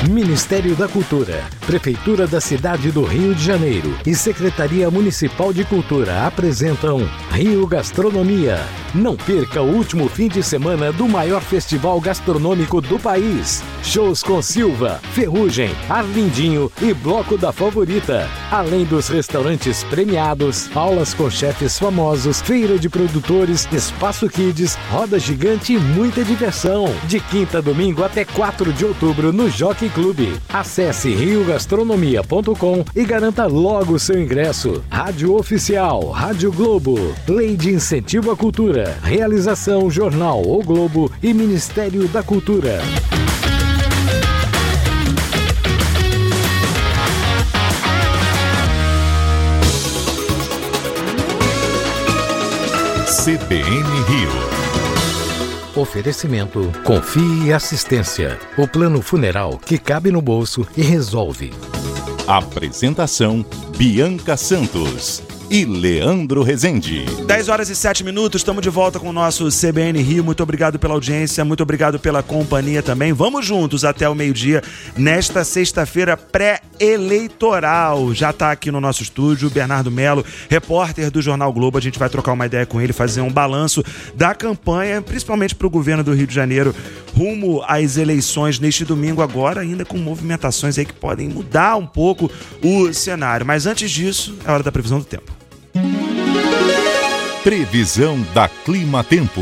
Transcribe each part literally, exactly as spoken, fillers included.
Ministério da Cultura, Prefeitura da cidade do Rio de Janeiro e Secretaria Municipal de Cultura apresentam Rio Gastronomia. Não perca o último fim de semana do maior festival gastronômico do país. Shows com Silva, Ferrugem, Arlindinho e Bloco da Favorita. Além dos restaurantes premiados, aulas com chefes famosos, feira de produtores, espaço kids, roda gigante e muita diversão. De quinta a domingo até quatro de outubro no Jockey Clube. Acesse rio gastronomia ponto com e garanta logo o seu ingresso. Rádio Oficial, Rádio Globo, Lei de Incentivo à Cultura. Realização Jornal O Globo e Ministério da Cultura. C B N Rio. Oferecimento Confie e Assistência. O plano funeral que cabe no bolso e resolve. Apresentação Bianca Santos e Leandro Rezende. dez horas e sete minutos, estamos de volta com o nosso C B N Rio. Muito obrigado pela audiência, muito obrigado pela companhia também. Vamos juntos até o meio-dia, nesta sexta-feira pré-eleitoral. Já está aqui no nosso estúdio o Bernardo Melo, repórter do Jornal Globo. A gente vai trocar uma ideia com ele, fazer um balanço da campanha, principalmente para o governo do Rio de Janeiro, rumo às eleições neste domingo agora, ainda com movimentações aí que podem mudar um pouco o cenário. Mas antes disso, é hora da previsão do tempo. Previsão da Clima Tempo.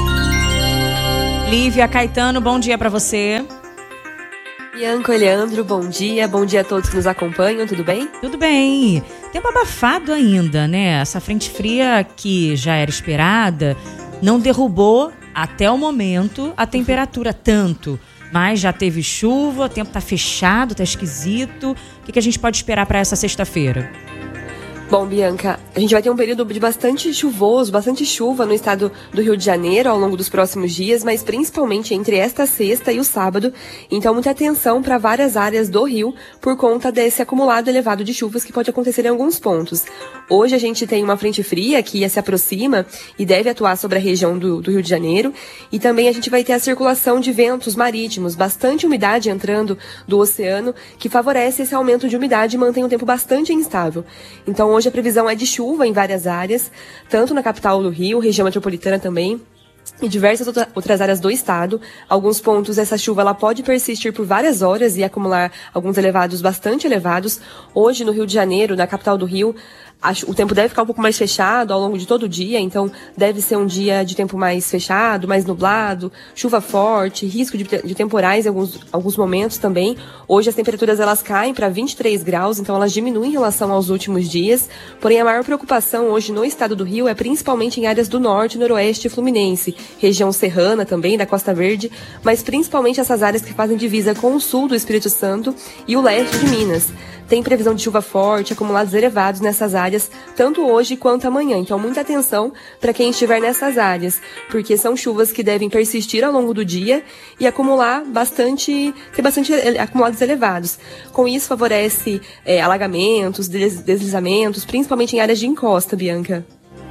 Lívia Caetano, bom dia para você. Bianca e Leandro, bom dia. Bom dia a todos que nos acompanham, tudo bem? Tudo bem. Tempo abafado ainda, né? Essa frente fria que já era esperada não derrubou, até o momento, a temperatura tanto. Mas já teve chuva, o tempo tá fechado, tá esquisito. O que, que a gente pode esperar para essa sexta-feira? Bom, Bianca, a gente vai ter um período de bastante chuvoso, bastante chuva no estado do Rio de Janeiro ao longo dos próximos dias, mas principalmente entre esta sexta e o sábado. Então, muita atenção para várias áreas do Rio por conta desse acumulado elevado de chuvas que pode acontecer em alguns pontos. Hoje a gente tem uma frente fria que se aproxima e deve atuar sobre a região do, do Rio de Janeiro. E também a gente vai ter a circulação de ventos marítimos, bastante umidade entrando do oceano, que favorece esse aumento de umidade e mantém o tempo bastante instável. Então, hoje a previsão é de chuva em várias áreas, tanto na capital do Rio, região metropolitana também, e diversas outras áreas do estado. Alguns pontos essa chuva ela pode persistir por várias horas e acumular alguns elevados bastante elevados. Hoje no Rio de Janeiro, na capital do Rio, o tempo deve ficar um pouco mais fechado ao longo de todo o dia, então deve ser um dia de tempo mais fechado, mais nublado, chuva forte, risco de, de temporais em alguns, alguns momentos também. Hoje as temperaturas elas caem para vinte e três graus, então elas diminuem em relação aos últimos dias, porém a maior preocupação hoje no estado do Rio é principalmente em áreas do norte, noroeste e fluminense, região serrana também, da Costa Verde, mas principalmente essas áreas que fazem divisa com o sul do Espírito Santo e o leste de Minas. Tem previsão de chuva forte, acumulados elevados nessas áreas, tanto hoje quanto amanhã. Então, muita atenção para quem estiver nessas áreas, porque são chuvas que devem persistir ao longo do dia e acumular bastante, ter bastante acumulados elevados. Com isso, favorece é, alagamentos, deslizamentos, principalmente em áreas de encosta, Bianca.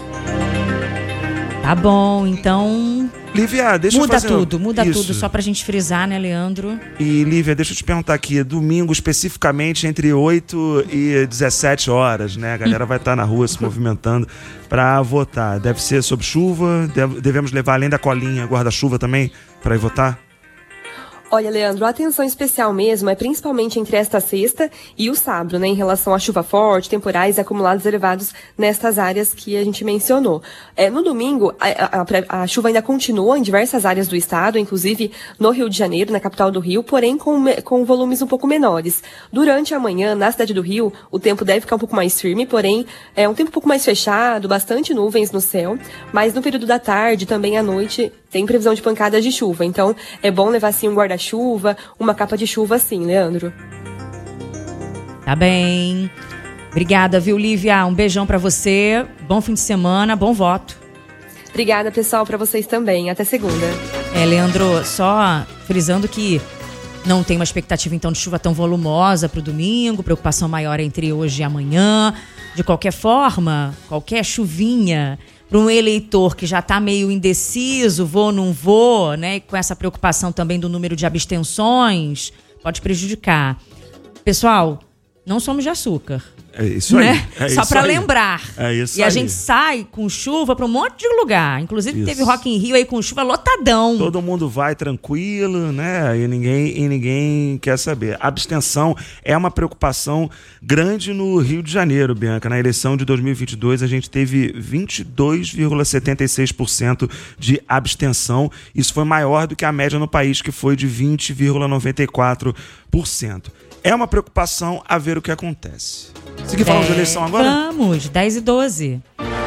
Tá bom, então... Lívia, deixa muda eu fazer... tudo, muda Isso. tudo, só pra gente frisar, né, Leandro? E, Lívia, deixa eu te perguntar aqui, domingo especificamente entre oito e dezessete horas, né? A galera vai estar na rua se movimentando para votar. Deve ser sob chuva, devemos levar além da colinha, guarda-chuva também para ir votar? Olha, Leandro, a atenção especial mesmo é principalmente entre esta sexta e o sábado, né, em relação à chuva forte, temporais e acumulados elevados nestas áreas que a gente mencionou. É, no domingo, a, a, a chuva ainda continua em diversas áreas do estado, inclusive no Rio de Janeiro, na capital do Rio, porém com, com volumes um pouco menores. Durante a manhã, na cidade do Rio, o tempo deve ficar um pouco mais firme, porém é um tempo um pouco mais fechado, bastante nuvens no céu, mas no período da tarde, também à noite, tem previsão de pancadas de chuva, então é bom levar assim um guarda-chuva, uma capa de chuva assim, Leandro. Tá bem. Obrigada, viu, Lívia? Um beijão pra você, bom fim de semana, bom voto. Obrigada, pessoal, pra vocês também. Até segunda. É, Leandro, só frisando que não tem uma expectativa, então, de chuva tão volumosa pro domingo, preocupação maior entre hoje e amanhã. De qualquer forma, qualquer chuvinha para um eleitor que já está meio indeciso, vou ou não vou, né? E com essa preocupação também do número de abstenções, pode prejudicar. Pessoal, não somos de açúcar. É isso né? aí. É Só isso para aí. lembrar. É isso e aí. a gente sai com chuva para um monte de lugar. Inclusive Isso. teve Rock in Rio aí com chuva lotadão. Todo mundo vai tranquilo, né? E ninguém, e ninguém quer saber. A abstenção é uma preocupação grande no Rio de Janeiro, Bianca. Na eleição de dois mil e vinte e dois, a gente teve vinte e dois vírgula setenta e seis por cento de abstenção. Isso foi maior do que a média no país, que foi de vinte vírgula noventa e quatro por cento. É uma preocupação a ver o que acontece. Seguir falando de eleição agora? Vamos, dez e doze.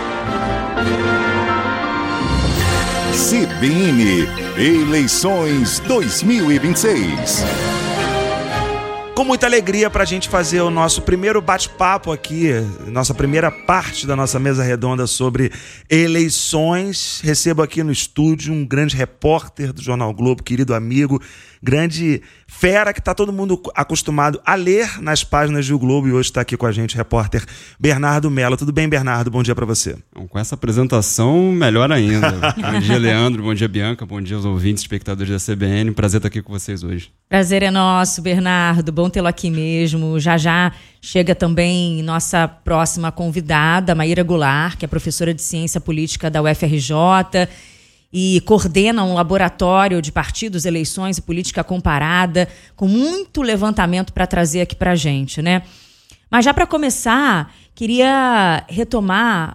C B N Eleições dois mil e vinte e seis. Com muita alegria para a gente fazer o nosso primeiro bate-papo aqui, nossa primeira parte da nossa mesa redonda sobre eleições. Recebo aqui no estúdio um grande repórter do Jornal Globo, querido amigo, grande fera que está todo mundo acostumado a ler nas páginas do Globo, e hoje está aqui com a gente, repórter Bernardo Mello. Tudo bem, Bernardo? Bom dia para você. Com essa apresentação, melhor ainda. Bom dia, Leandro. Bom dia, Bianca. Bom dia aos ouvintes, espectadores da C B N. Prazer estar aqui com vocês hoje. Prazer é nosso, Bernardo. Bom tê-lo aqui mesmo. Já já chega também nossa próxima convidada, Maíra Goulart, que é professora de Ciência Política da U F R J e coordena um laboratório de partidos, eleições e política comparada, com muito levantamento para trazer aqui para a gente, né? Mas já para começar, queria retomar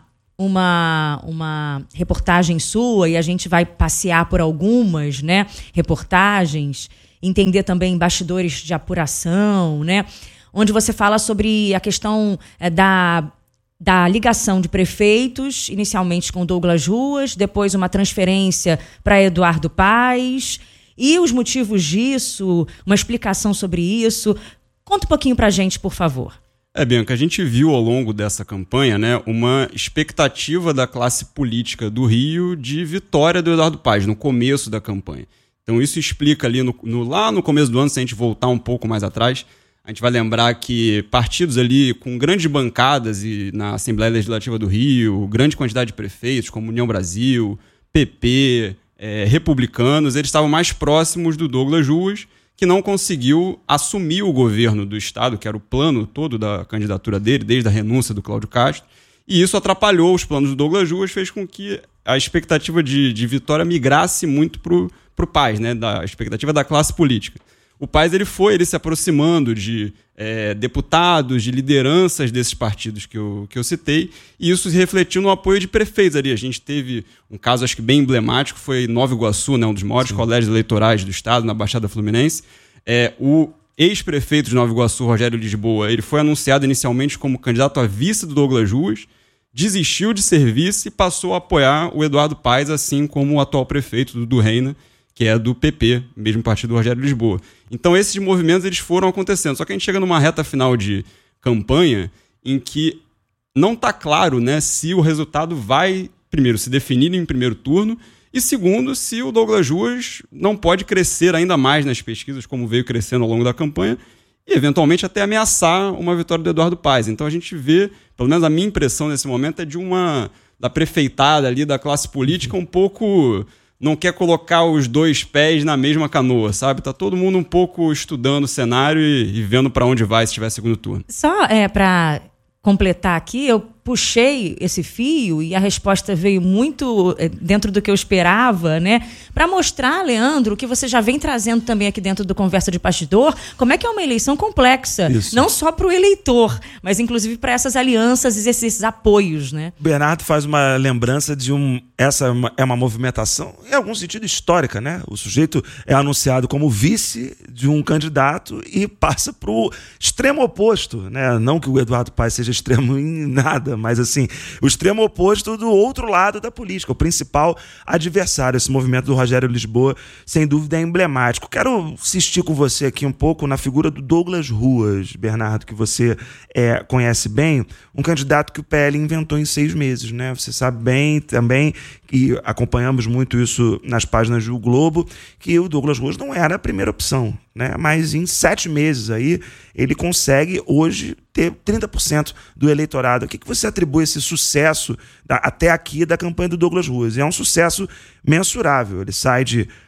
uma, uma reportagem sua, e a gente vai passear por algumas, né, reportagens, entender também bastidores de apuração, né, onde você fala sobre a questão é, da... da ligação de prefeitos, inicialmente com Douglas Ruas, depois uma transferência para Eduardo Paes, e os motivos disso, uma explicação sobre isso. Conta um pouquinho para a gente, por favor. É, Bianca, a gente viu ao longo dessa campanha, né, uma expectativa da classe política do Rio de vitória do Eduardo Paes, no começo da campanha. Então isso explica ali, no, no, lá no começo do ano, se a gente voltar um pouco mais atrás, a gente vai lembrar que partidos ali com grandes bancadas e na Assembleia Legislativa do Rio, grande quantidade de prefeitos, como União Brasil, P P, é, republicanos, eles estavam mais próximos do Douglas Ruas, que não conseguiu assumir o governo do Estado, que era o plano todo da candidatura dele, desde a renúncia do Cláudio Castro, e isso atrapalhou os planos do Douglas Ruas, fez com que a expectativa de, de vitória migrasse muito para o Paes, né, da expectativa da classe política. O Paes ele foi ele se aproximando de é, deputados, de lideranças desses partidos que eu, que eu citei, e isso se refletiu no apoio de prefeitos ali. A gente teve um caso, acho que bem emblemático, foi Nova Iguaçu, né, um dos maiores Sim. colégios eleitorais do estado, na Baixada Fluminense. É, o ex-prefeito de Nova Iguaçu, Rogério Lisboa, ele foi anunciado inicialmente como candidato a vice do Douglas Ruas, desistiu de ser vice e passou a apoiar o Eduardo Paes, assim como o atual prefeito, Dudu Reina, que é do P P, mesmo partido do Rogério Lisboa. Então esses movimentos eles foram acontecendo, só que a gente chega numa reta final de campanha em que não está claro, né, se o resultado vai, primeiro, se definir em primeiro turno, e segundo, se o Douglas Ruas não pode crescer ainda mais nas pesquisas, como veio crescendo ao longo da campanha, e eventualmente até ameaçar uma vitória do Eduardo Paes. Então a gente vê, pelo menos a minha impressão nesse momento é de uma, da prefeitada ali, da classe política um pouco... não quer colocar os dois pés na mesma canoa, sabe? Tá todo mundo um pouco estudando o cenário e, e vendo para onde vai se tiver segundo turno. Só é, para completar aqui, eu puxei esse fio e a resposta veio muito dentro do que eu esperava, né? Para mostrar, Leandro, que você já vem trazendo também aqui dentro do Conversa de Bastidor, como é que é uma eleição complexa. Isso. Não só para o eleitor, mas inclusive para essas alianças e esses apoios, né? Bernardo faz uma lembrança de um... Essa é uma movimentação, em algum sentido, histórica, né? O sujeito é anunciado como vice de um candidato e passa para o extremo oposto, né? Não que o Eduardo Paes seja extremo em nada, mas assim, o extremo oposto do outro lado da política, o principal adversário. Esse movimento do Rogério Lisboa, sem dúvida, é emblemático. Quero insistir com você aqui um pouco na figura do Douglas Ruas, Bernardo, que você é, conhece bem, um candidato que o P L inventou em seis meses, né? Você sabe bem também, e acompanhamos muito isso nas páginas do Globo, que o Douglas Ruas não era a primeira opção, né? Mas em sete meses aí, ele consegue hoje ter trinta por cento do eleitorado. O que, que você atribui esse sucesso da, até aqui da campanha do Douglas Ruas? É um sucesso mensurável. Ele sai de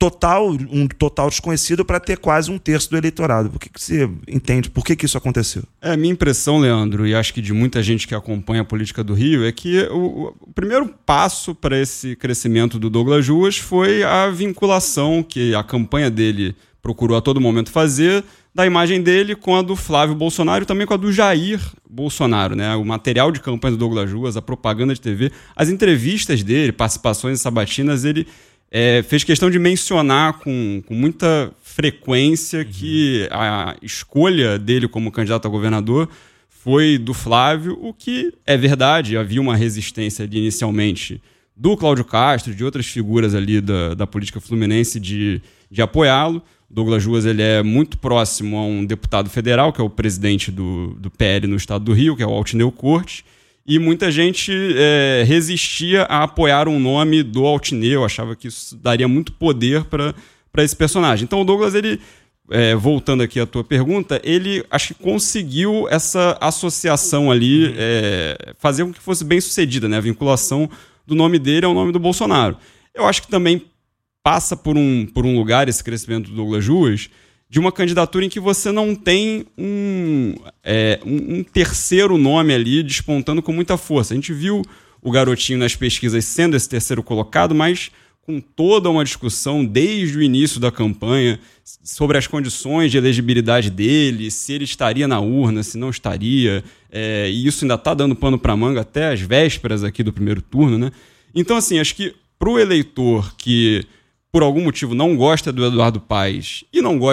total, um total desconhecido para ter quase um terço do eleitorado. Por que, que você entende? Por que, que isso aconteceu? É, a minha impressão, Leandro, e acho que de muita gente que acompanha a política do Rio, é que o, o primeiro passo para esse crescimento do Douglas Ruas foi a vinculação que a campanha dele procurou a todo momento fazer da imagem dele com a do Flávio Bolsonaro e também com a do Jair Bolsonaro, né? O material de campanha do Douglas Ruas, a propaganda de T V, as entrevistas dele, participações em sabatinas, ele é, fez questão de mencionar com, com muita frequência uhum. que a escolha dele como candidato a governador foi do Flávio, o que é verdade, havia uma resistência ali inicialmente do Cláudio Castro, de outras figuras ali da, da política fluminense de, de apoiá-lo. Douglas Ruas ele é muito próximo a um deputado federal, que é o presidente do, do P L no estado do Rio, que é o Altineu Cortes, e muita gente é, resistia a apoiar um nome do Altineu, achava que isso daria muito poder para esse personagem. Então o Douglas, ele, é, voltando aqui à tua pergunta, ele acho que conseguiu essa associação ali, uhum. é, fazer com que fosse bem sucedida, né? A vinculação do nome dele ao nome do Bolsonaro. Eu acho que também passa por um, por um lugar, esse crescimento do Douglas Ruas, de uma candidatura em que você não tem um, é, um, um terceiro nome ali despontando com muita força. A gente viu o garotinho nas pesquisas sendo esse terceiro colocado, mas com toda uma discussão desde o início da campanha sobre as condições de elegibilidade dele, se ele estaria na urna, se não estaria, é, e isso ainda está dando pano para manga até as vésperas aqui do primeiro turno, né? Então, assim, acho que para o eleitor que por algum motivo não gosta do Eduardo Paes e não gosta